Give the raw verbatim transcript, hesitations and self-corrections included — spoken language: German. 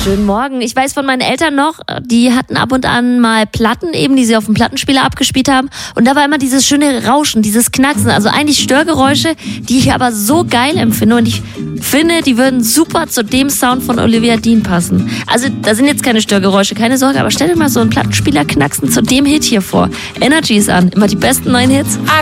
Schönen Morgen. Ich weiß von meinen Eltern noch, die hatten ab und an mal Platten eben, die sie auf dem Plattenspieler abgespielt haben. Und da war immer dieses schöne Rauschen, dieses Knacksen. Also eigentlich Störgeräusche, die ich aber so geil empfinde. Und ich finde, die würden super zu dem Sound von Olivia Dean passen. Also da sind jetzt keine Störgeräusche, keine Sorge. Aber stell dir mal so einen Plattenspieler knacksen zu dem Hit hier vor. Energy ist an. Immer die besten neuen Hits.